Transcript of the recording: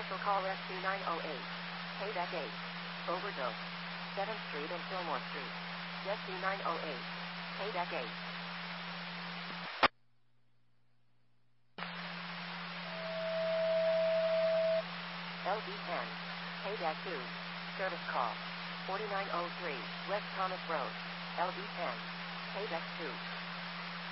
Commercial call SQ908. Payback 8. Overdose. 7th Street and Fillmore Street. SQ908. Payback 8. LD10. Payback 2. Service call. 4903 West Thomas Road. LD10. Payback 2.